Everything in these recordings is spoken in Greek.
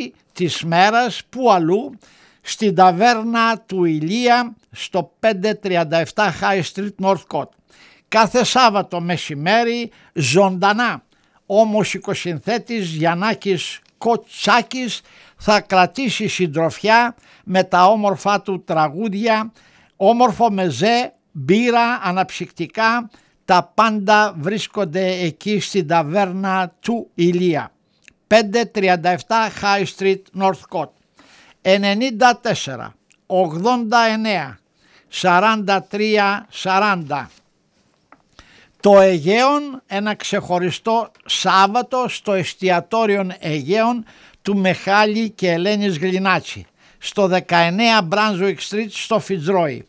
της μέρας, που αλλού, στην ταβέρνα του Ηλία στο 537 High Street Northcote. Κάθε Σάββατο μεσημέρι ζωντανά ο μουσικοσυνθέτης Γιαννάκης Κοτσάκης θα κρατήσει συντροφιά με τα όμορφα του τραγούδια, όμορφο μεζέ, μπύρα, αναψυκτικά, τα πάντα βρίσκονται εκεί στην ταβέρνα του Ηλία. 537 High Street Northcote. 94 89 43 40. Το Αιγαίον, ένα ξεχωριστό Σάββατο στο εστιατόριο Αιγαίον του Μεχάλη και Ελένης Γλινάτσι στο 19 Brunswick Street στο Fitzroy.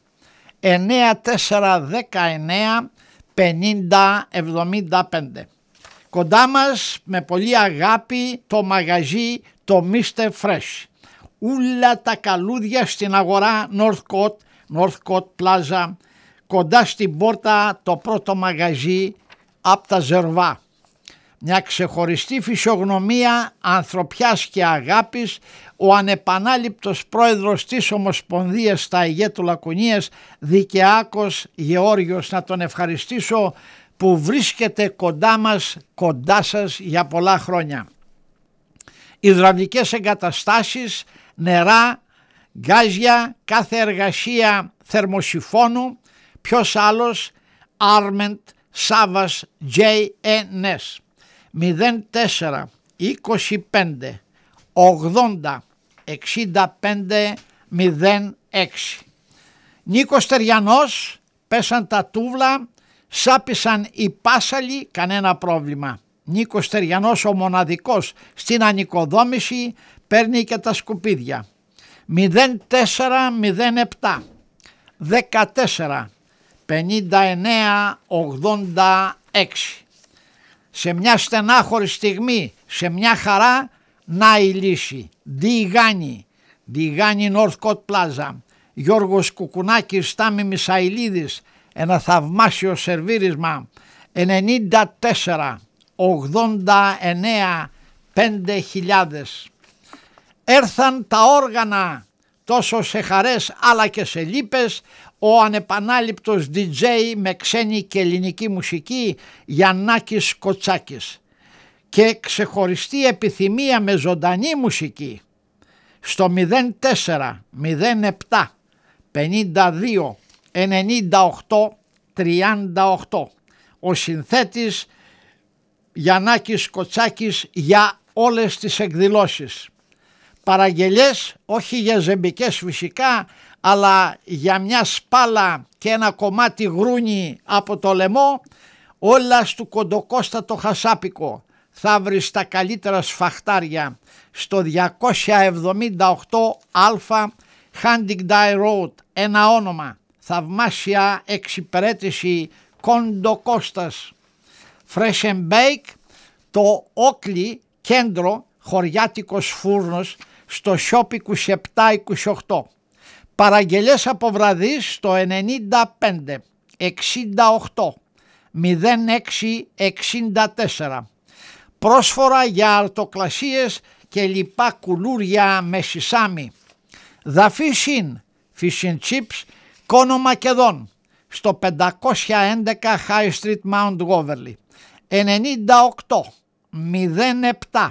9419 50 75. Κοντά μας με πολύ αγάπη το μαγαζί το Mr. Fresh. Ούλα τα καλούδια στην αγορά Northcote Plaza, κοντά στην πόρτα το πρώτο μαγαζί από τα Ζερβά. Μια ξεχωριστή φυσιογνωμία ανθρωπιάς και αγάπης, ο ανεπανάληπτος πρόεδρος της Ομοσπονδίας στα Αιγαία του Λακωνίας, Δικαιάκος Γεώργιος, να τον ευχαριστήσω που βρίσκεται κοντά μας, κοντά σας για πολλά χρόνια. Υδραυλικές εγκαταστάσεις, νερά, γκάζια, κάθε εργασία θερμοσυφώνου. Ποιος άλλος? Arment Savas JNS. 04 25 80 65 06. Νίκος Τεριανός, πέσαν τα τούβλα, σάπισαν οι πάσαλοι, κανένα πρόβλημα. Νίκος Τεριανός, ο μοναδικός στην ανοικοδόμηση, παίρνει και τα σκουπίδια. 04 07 14 59 86. Σε μια στενάχωρη στιγμή, σε μια χαρά, να η λύση. Διγάνη Northcote Plaza. Γιώργος Κουκουνάκης, Στάμι Μισαηλίδης, ένα θαυμάσιο σερβίρισμα. 94 89 5000. Έρθαν τα όργανα τόσο σε χαρές αλλά και σε λύπες, ο ανεπανάληπτος DJ με ξένη και ελληνική μουσική Γιαννάκης Κοτσάκης, και ξεχωριστή επιθυμία με ζωντανή μουσική στο 04 07 52 98 38. Ο συνθέτης Γιαννάκης Κοτσάκης για όλες τις εκδηλώσεις. Παραγγελιές, όχι για ζεμπικές φυσικά, αλλά για μια σπάλα και ένα κομμάτι γρούνι από το λαιμό, όλα του Κοντοκώστα το Χασάπικο. Θα βρεις τα καλύτερα σφαχτάρια στο 278α Huntingdale Road, ένα όνομα, θαυμάσια εξυπηρέτηση Κοντοκώστας. Fresh and Bake, το Όκλι κέντρο, χωριάτικος φούρνος στο Shop 2728. Παραγγελίες από βραδείς στο 95 68 06 64. Πρόσφορα για αρτοκλασίες και λοιπά κουλούρια με σισάμι. Δαφή Συν, Fish and Chips, Κόνο Μακεδόν στο 511 High Street Mount Goverley. 98 07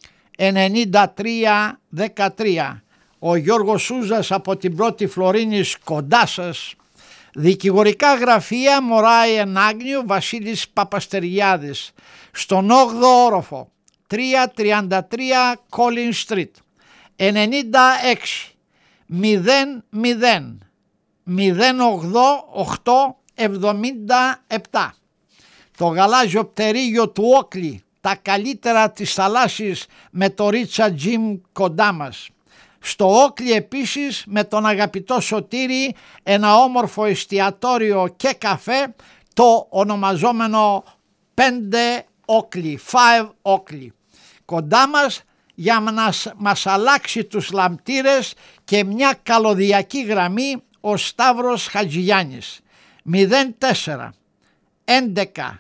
93 13. Ο Γιώργος Σούζας από την Πρώτη Φλωρίνης, κοντά σας. Δικηγορικά γραφεία Μωράη Ενάγνιου, Βασίλης Παπαστεριάδης στον 8ο όροφο, 333 Collins Street. 96 00 088 77. Το γαλάζιο πτερίγιο του Όκλι, τα καλύτερα της θαλάσσης με το Ρίτσα Τζιμ κοντά μας. Στο Όκλι επίσης με τον αγαπητό Σωτήρη ένα όμορφο εστιατόριο και καφέ, το ονομαζόμενο 5 Όκλι, 5 Όκλι. Κοντά μας για να μας αλλάξει τους λαμπτήρες και μια καλωδιακή γραμμή ο Σταύρος Χατζηγιάννης. 04 11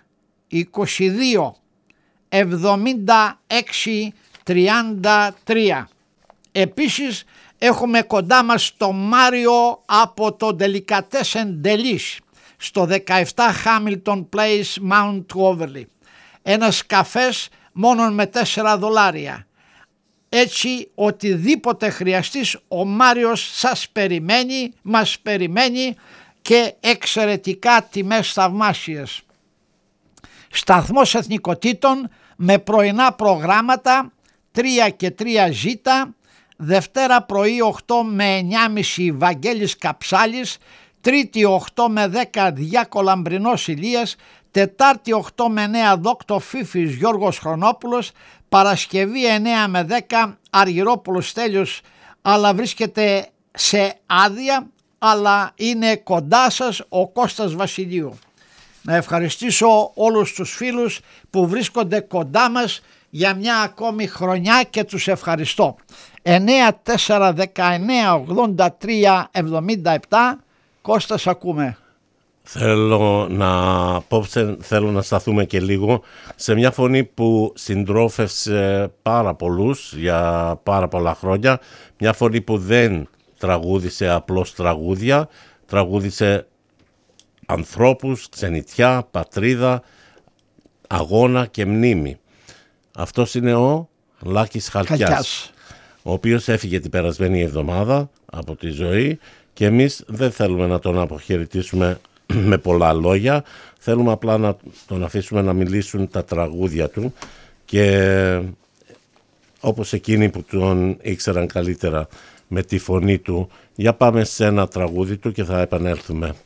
22 76 33. Επίσης έχουμε κοντά μας το Μάριο από το Delicatessen Delish στο 17 Hamilton Place, Mount Waverly. Ένας καφές μόνο με $4. Έτσι οτιδήποτε χρειαστείς, ο Μάριος σας περιμένει, μας περιμένει, και εξαιρετικά τιμές θαυμάσιες. Σταθμός εθνικοτήτων με πρωινά προγράμματα 3 και 3 ζήτα, Δευτέρα πρωί 8 με 9.30 Βαγγέλης Καψάλης, Τρίτη 8 με 10 Διάκο Λαμπρινός Ηλίας, Τετάρτη 8 με 9 Δόκτο Φίφης Γιώργος Χρονόπουλος, Παρασκευή 9 με 10 Αργυρόπουλος Στέλιος, αλλά βρίσκεται σε άδεια, αλλά είναι κοντά σας ο Κώστας Βασιλείου. Να ευχαριστήσω όλους τους φίλους που βρίσκονται κοντά μας για μια ακόμη χρονιά και τους ευχαριστώ. 94 19 83 77. Κώστας, ακούμε. Θέλω να σταθούμε και λίγο σε μια φωνή που συντρόφευσε πάρα πολλούς για πάρα πολλά χρόνια. Μια φωνή που δεν τραγούδισε απλώς τραγούδια, τραγούδισε ανθρώπους, ξενιτιά, πατρίδα, αγώνα και μνήμη. Αυτός είναι ο Λάκης Χαλκιάς, ο οποίος έφυγε την περασμένη εβδομάδα από τη ζωή και εμείς δεν θέλουμε να τον αποχαιρετήσουμε με πολλά λόγια, θέλουμε απλά να τον αφήσουμε να μιλήσουν τα τραγούδια του, και όπως εκείνοι που τον ήξεραν καλύτερα με τη φωνή του, για πάμε σε ένα τραγούδι του και θα επανέλθουμε.